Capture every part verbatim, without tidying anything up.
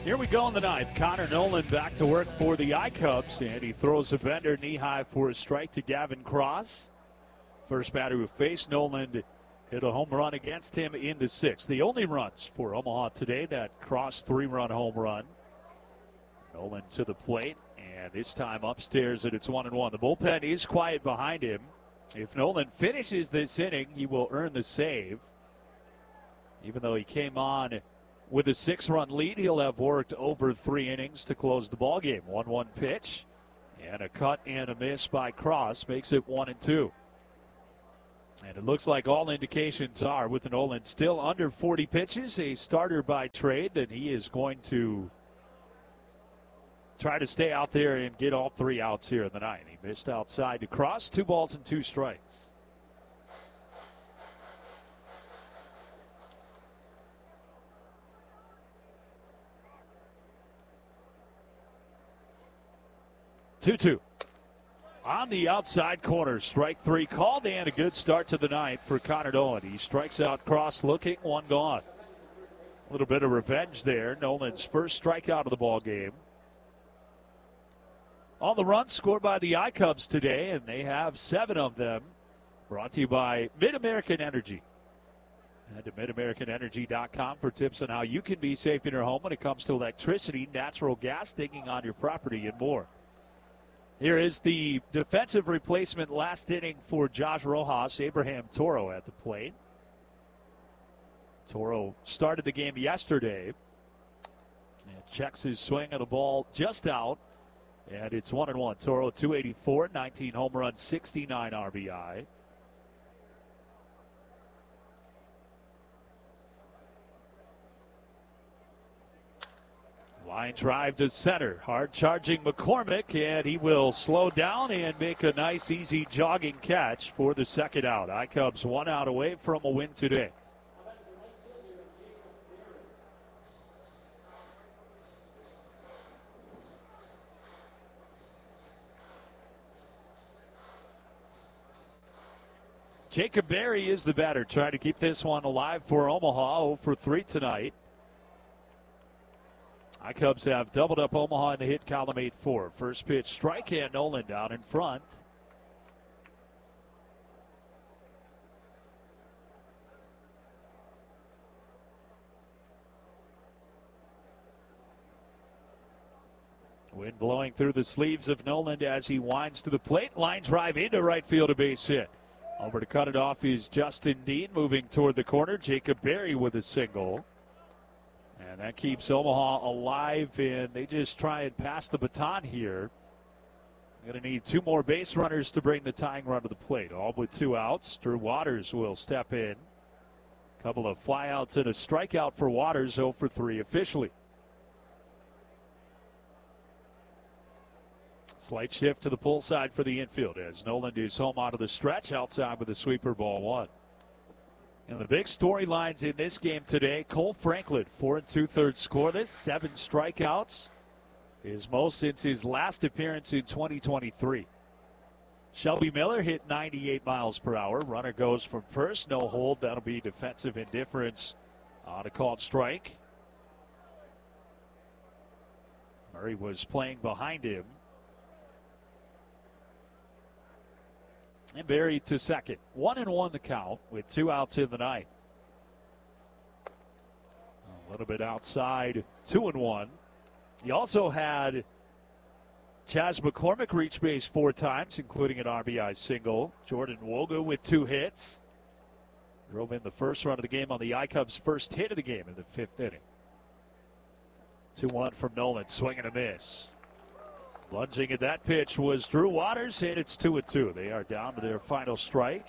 Here we go in the ninth. Connor Nolan back to work for the I-Cubs, and he throws a bender knee-high for a strike to Gavin Cross. First batter who faced Nolan hit a home run against him in the sixth. The only runs for Omaha today, that Cross three-run home run. Nolan to the plate, and this time upstairs, and it's one and one. The bullpen is quiet behind him. If Nolan finishes this inning, he will earn the save. Even though he came on with a six-run lead, he'll have worked over three innings to close the ballgame. one one pitch, and a cut and a miss by Cross makes it one and two. And it looks like all indications are, with Nolan still under forty pitches, a starter by trade, that he is going to try to stay out there and get all three outs here in the ninth. He missed outside to Cross, two balls and two strikes. two two. On the outside corner, strike three called, and a good start to the ninth for Connor Nolan. He strikes out Cross looking, one gone. A little bit of revenge there. Nolan's first strikeout of the ball game. On the run scored by the I-Cubs today, and they have seven of them. Brought to you by Mid-American Energy. Head to mid american energy dot com for tips on how you can be safe in your home when it comes to electricity, natural gas, digging on your property, and more. Here is the defensive replacement last inning for Josh Rojas. Abraham Toro at the plate. Toro started the game yesterday and checks his swing of the ball just out. And it's one and one. Toro two eighty-four, nineteen home runs, sixty-nine R B I. Line drive to center. Hard charging McCormick, and he will slow down and make a nice, easy jogging catch for the second out. I-Cubs one out away from a win today. Jacob Berry is the batter, trying to keep this one alive for Omaha. oh for three tonight. I-Cubs have doubled up Omaha in the hit column eight four. First pitch strike, and Nolan down in front. Wind blowing through the sleeves of Nolan as he winds to the plate. Line drive into right field, a base hit. Over to cut it off is Justin Dean, moving toward the corner. Jacob Berry with a single. And that keeps Omaha alive, and they just try and pass the baton here. Going to need two more base runners to bring the tying run to the plate. All with two outs. Drew Waters will step in. A couple of flyouts and a strikeout for Waters, oh for three officially. Slight shift to the pull side for the infield as Nolan is home out of the stretch, outside with a sweeper, ball one. And the big storylines in this game today, Cole Franklin, four and two-thirds scoreless, seven strikeouts, his most since his last appearance in twenty twenty-three. Shelby Miller hit ninety-eight miles per hour. Runner goes from first, no hold. That'll be defensive indifference on a called strike. Murray was playing behind him. And Berry to second. One and one the count with two outs in the ninth. A little bit outside, two and one. He also had Chas McCormick reach base four times, including an R B I single. Jordan Woga with two hits. Drove in the first run of the game on the I-Cubs' first hit of the game in the fifth inning. two one from Nolan, swing and a miss. Lunging at that pitch was Drew Waters, and it's two and two. They are down to their final strike.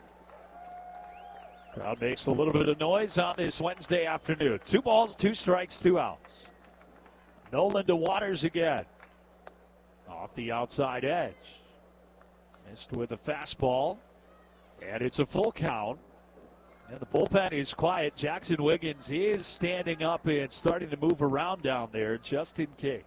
Crowd makes a little bit of noise on this Wednesday afternoon. Two balls, two strikes, two outs. Nolan to Waters again. Off the outside edge. Missed with a fastball, and it's a full count. And the bullpen is quiet. Jackson Wiggins is standing up and starting to move around down there just in case.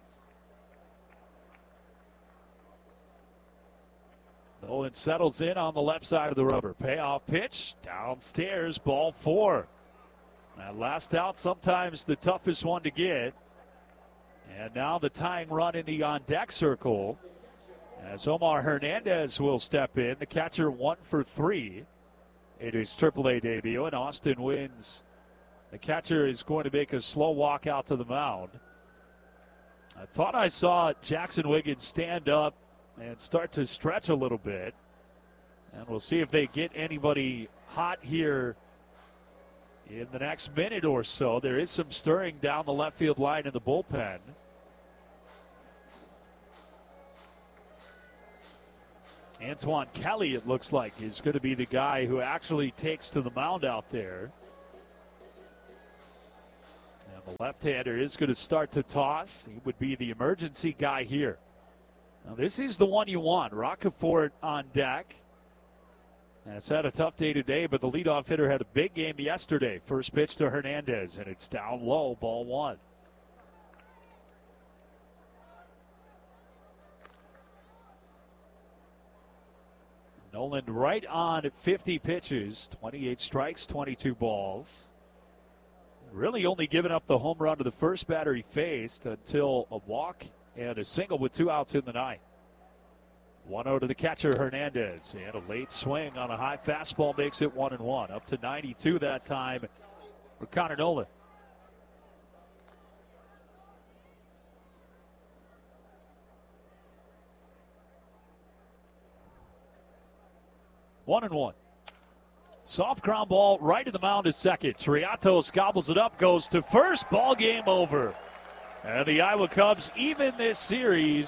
Nolan settles in on the left side of the rubber. Payoff pitch, downstairs, ball four. That last out, sometimes the toughest one to get. And now the tying run in the on-deck circle as Omar Hernandez will step in. The catcher one for three in his triple A debut, and Austin wins. The catcher is going to make a slow walk out to the mound. I thought I saw Jackson Wiggins stand up and start to stretch a little bit. And we'll see if they get anybody hot here in the next minute or so. There is some stirring down the left field line in the bullpen. Antoine Kelly, it looks like, is going to be the guy who actually takes to the mound out there. And the left-hander is going to start to toss. He would be the emergency guy here. Now, this is the one you want. Roccaforte on deck. And it's had a tough day today, but the leadoff hitter had a big game yesterday. First pitch to Hernandez, and it's down low, ball one. Noland right on fifty pitches, twenty-eight strikes, twenty-two balls. Really only giving up the home run to the first batter he faced until a walk and a single with two outs in the ninth. one oh to the catcher, Hernandez. And a late swing on a high fastball makes it one and one. Up to ninety-two that time for Connor Noland. One and one. Soft ground ball right to the mound is second. Triatos gobbles it up, goes to first. Ball game over. And the Iowa Cubs even this series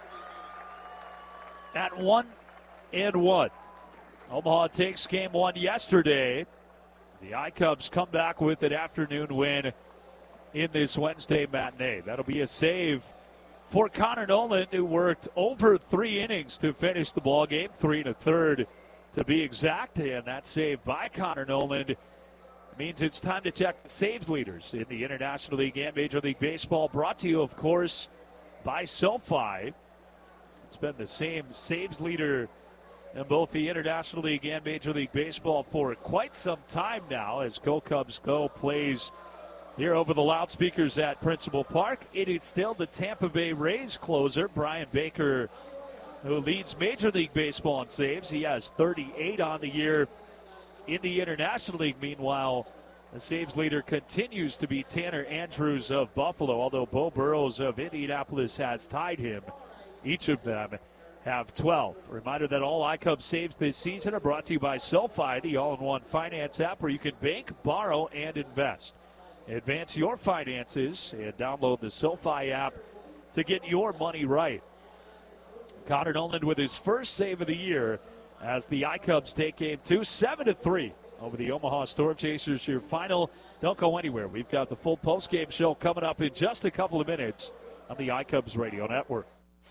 at one and one. Omaha takes game one yesterday. The I-Cubs come back with an afternoon win in this Wednesday matinee. That'll be a save for Connor Noland, who worked over three innings to finish the ball game, three and a third to be exact, and that save by Connor Noland means it's time to check the saves leaders in the International League and Major League Baseball. Brought to you, of course, by SoFi. It's been the same saves leader in both the International League and Major League Baseball for quite some time now as Go Cubs Go plays here over the loudspeakers at Principal Park. It is still the Tampa Bay Rays closer, Brian Baker, who leads Major League Baseball in saves. He has thirty-eight on the year in the International League. Meanwhile, the saves leader continues to be Tanner Andrews of Buffalo, although Bo Burrows of Indianapolis has tied him. Each of them have twelve. A reminder that all I-Cubs saves this season are brought to you by SoFi, the all-in-one finance app where you can bank, borrow, and invest. Advance your finances and download the SoFi app to get your money right. Connor Noland with his first save of the year as the I-Cubs take game two, seven to three over the Omaha Storm Chasers. Your final. Don't go anywhere. We've got the full post-game show coming up in just a couple of minutes on the I-Cubs Radio Network.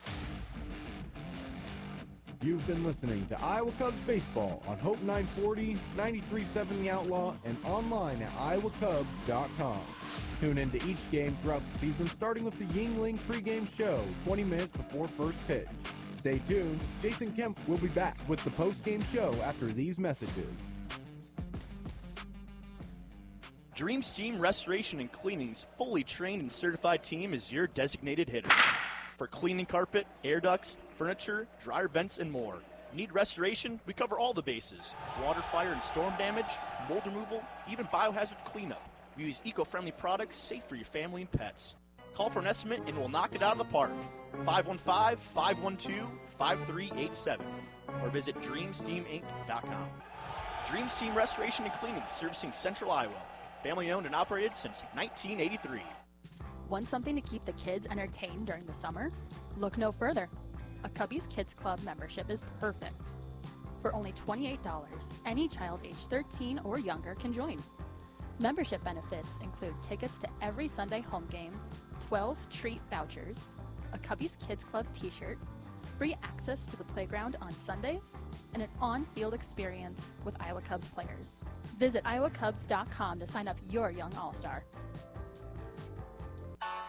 You've been listening to Iowa Cubs Baseball on Hope nine forty, ninety-three point seven The Outlaw, and online at iowa cubs dot com. Tune into each game throughout the season, starting with the Yuengling pregame show, twenty minutes before first pitch. Stay tuned. Jason Kemp will be back with the postgame show after these messages. Dream Steam Restoration and Cleaning's fully trained and certified team is your designated hitter. For cleaning carpet, air ducts, furniture, dryer vents, and more. Need restoration? We cover all the bases. Water, fire, and storm damage, mold removal, even biohazard cleanup. We use eco-friendly products safe for your family and pets. Call for an estimate and we'll knock it out of the park. five one five, five one two, five three eight seven or visit dream steam inc dot com. Dream Steam Restoration and Cleaning, servicing Central Iowa. Family owned and operated since nineteen eighty-three. Want something to keep the kids entertained during the summer? Look no further. A Cubbies Kids Club membership is perfect. For only twenty-eight dollars, any child age thirteen or younger can join. Membership benefits include tickets to every Sunday home game, twelve treat vouchers, a Cubbies Kids Club t-shirt, free access to the playground on Sundays, and an on-field experience with Iowa Cubs players. Visit iowa cubs dot com to sign up your young all-star.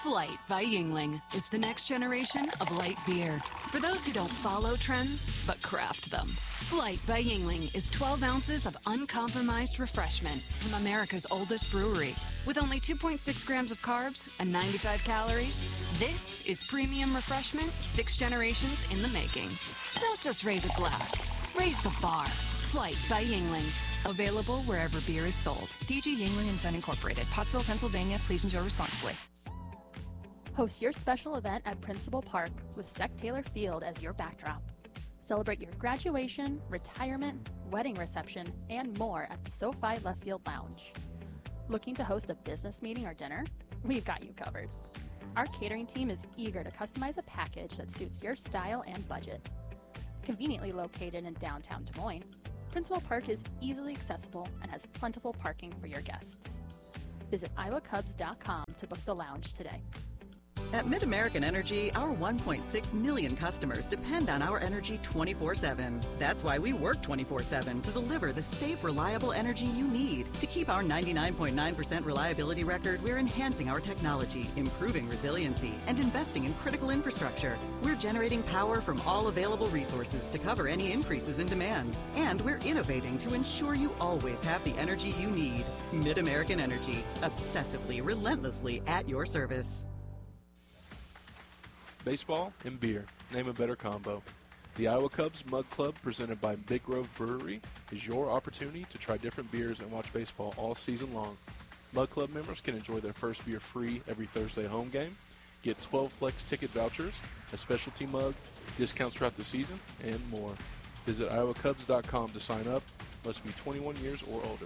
Flight by Yuengling is the next generation of light beer. For those who don't follow trends, but craft them. Flight by Yuengling is twelve ounces of uncompromised refreshment from America's oldest brewery. With only two point six grams of carbs and ninety-five calories, this is premium refreshment six generations in the making. Don't just raise a glass, raise the bar. Flight by Yuengling. Available wherever beer is sold. D G Yuengling and Son Incorporated, Pottsville, Pennsylvania. Please enjoy responsibly. Host your special event at Principal Park with Sec Taylor Field as your backdrop. Celebrate your graduation, retirement, wedding reception, and more at the SoFi Left Field Lounge. Looking to host a business meeting or dinner? We've got you covered. Our catering team is eager to customize a package that suits your style and budget. Conveniently located in downtown Des Moines, Principal Park is easily accessible and has plentiful parking for your guests. Visit iowa cubs dot com to book the lounge today. At Mid-American Energy, our one point six million customers depend on our energy twenty-four seven. That's why we work twenty-four seven to deliver the safe, reliable energy you need. To keep our ninety-nine point nine percent reliability record, we're enhancing our technology, improving resiliency, and investing in critical infrastructure. We're generating power from all available resources to cover any increases in demand. And we're innovating to ensure you always have the energy you need. Mid-American Energy, obsessively, relentlessly at your service. Baseball and beer. Name a better combo. The Iowa Cubs Mug Club, presented by Big Grove Brewery, is your opportunity to try different beers and watch baseball all season long. Mug Club members can enjoy their first beer free every Thursday home game, get twelve flex ticket vouchers, a specialty mug, discounts throughout the season, and more. Visit iowa cubs dot com to sign up. Must be twenty-one years or older.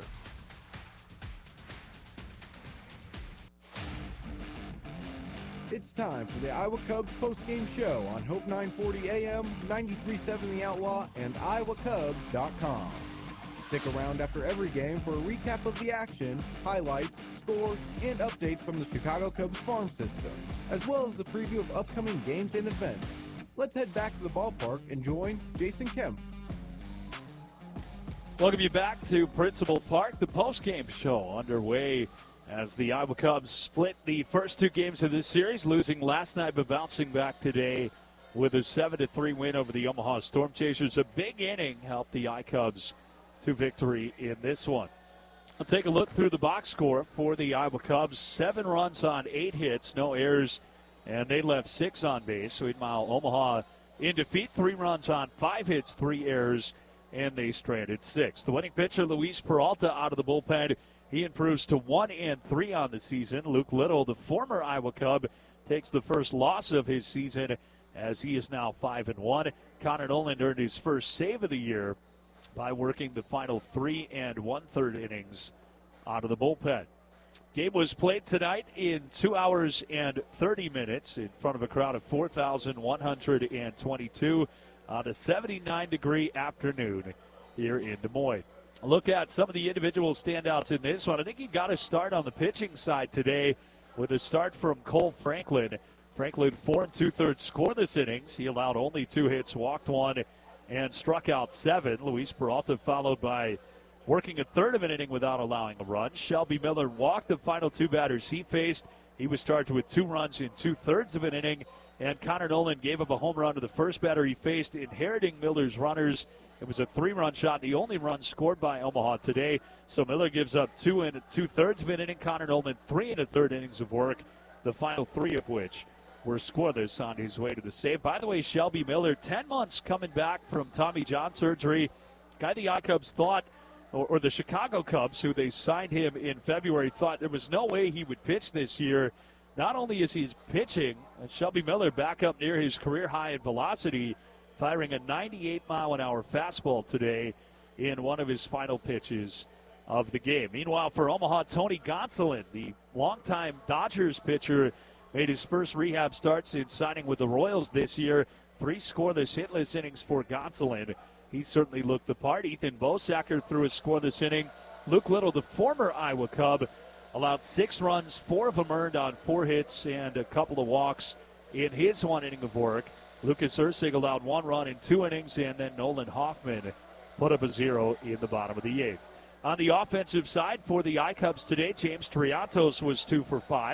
It's time for the Iowa Cubs postgame show on Hope nine forty A M, ninety-three point seven The Outlaw, and iowa cubs dot com. Stick around after every game for a recap of the action, highlights, scores, and updates from the Chicago Cubs farm system, as well as the preview of upcoming games and events. Let's head back to the ballpark and join Jason Kemp. Welcome you back to Principal Park. The postgame show underway as the Iowa Cubs split the first two games of this series, losing last night but bouncing back today with a seven to three win over the Omaha Storm Chasers. A big inning helped the I-Cubs to victory in this one. I'll take a look through the box score for the Iowa Cubs. Seven runs on eight hits, no errors, and they left six on base. Meanwhile, Omaha in defeat, three runs on five hits, three errors, and they stranded six. The winning pitcher, Luis Peralta, out of the bullpen. He improves to one and three on the season. Luke Little, the former Iowa Cub, takes the first loss of his season as he is now five and one. Connor Noland earned his first save of the year by working the final three and one-third innings out of the bullpen. Game was played tonight in two hours and thirty minutes in front of a crowd of four thousand one hundred twenty-two on a seventy-nine degree afternoon here in Des Moines. Look at some of the individual standouts in this one. I think you got to start on the pitching side today with a start from Cole Franklin. Franklin, four and two-thirds scoreless innings. He allowed only two hits, walked one, and struck out seven. Luis Peralta followed by working a third of an inning without allowing a run. Shelby Miller walked the final two batters he faced. He was charged with two runs in two-thirds of an inning, and Connor Noland gave up a home run to the first batter he faced, inheriting Miller's runners. It was a three-run shot, the only run scored by Omaha today. So Miller gives up two and two-thirds of an inning. Connor Noland, three and a third innings of work, the final three of which were scoreless on his way to the save. By the way, Shelby Miller, ten months coming back from Tommy John surgery. Guy the I-Cubs thought, or, or the Chicago Cubs, who they signed him in February, thought there was no way he would pitch this year. Not only is he pitching, Shelby Miller back up near his career high in velocity, firing a ninety-eight mile an hour fastball today in one of his final pitches of the game. Meanwhile, for Omaha, Tony Gonsolin, the longtime Dodgers pitcher, made his first rehab start since signing with the Royals this year. Three scoreless, hitless innings for Gonsolin. He certainly looked the part. Ethan Bosacker threw a scoreless inning. Luke Little, the former Iowa Cub, allowed six runs, four of them earned on four hits and a couple of walks in his one inning of work. Lucas Ursig allowed one run in two innings, and then Nolan Hoffman put up a zero in the bottom of the eighth. On the offensive side for the I-Cubs today, James Triatos was two for five.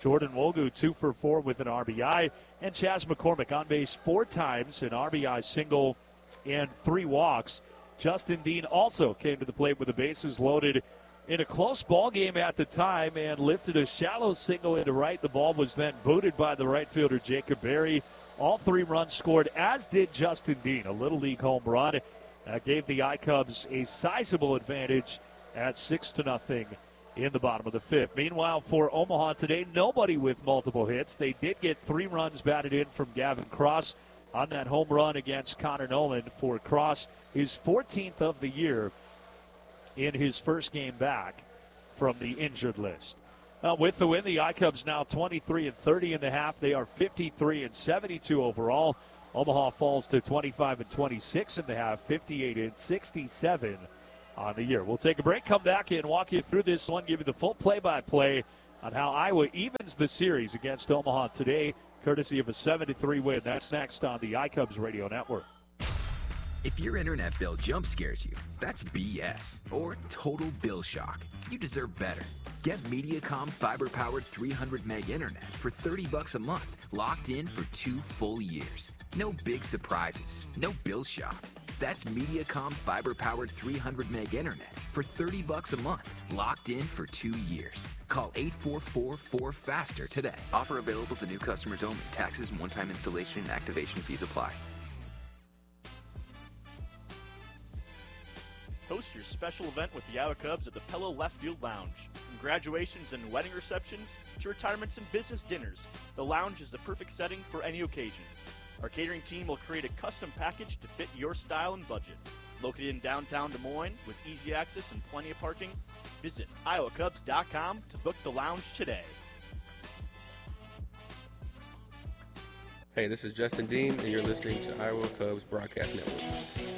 Jordan Wogu, two for four with an R B I. And Chaz McCormick on base four times, an R B I single and three walks. Justin Dean also came to the plate with the bases loaded in a close ball game at the time and lifted a shallow single into right. The ball was then booted by the right fielder Jacob Berry. All three runs scored, as did Justin Dean, a Little League home run. Uh, gave the I-Cubs a sizable advantage at six to nothing in the bottom of the fifth. Meanwhile, for Omaha today, nobody with multiple hits. They did get three runs batted in from Gavin Cross on that home run against Connor Noland. For Cross, his fourteenth of the year in his first game back from the injured list. Uh, with the win, the I-Cubs now twenty-three and thirty in the half. They are fifty-three and seventy-two overall. Omaha falls to twenty-five and twenty-six in the half, fifty-eight and sixty-seven on the year. We'll take a break, come back and walk you through this one, give you the full play-by-play on how Iowa evens the series against Omaha today, courtesy of a seven to three win. That's next on the I-Cubs Radio Network. If your internet bill jump scares you, that's B S or total bill shock. You deserve better. Get Mediacom fiber-powered three hundred meg internet for thirty bucks a month, locked in for two full years. No big surprises, no bill shock. That's Mediacom fiber-powered three hundred meg internet for thirty bucks a month, locked in for two years. Call eight four four four faster today. Offer available to new customers only. Taxes and one-time installation and activation fees apply. Host your special event with the Iowa Cubs at the Pello Left Field Lounge. From graduations and wedding receptions to retirements and business dinners, the lounge is the perfect setting for any occasion. Our catering team will create a custom package to fit your style and budget. Located in downtown Des Moines with easy access and plenty of parking, visit iowa cubs dot com to book the lounge today. Hey, this is Justin Dean, and you're listening to Iowa Cubs Broadcast Network.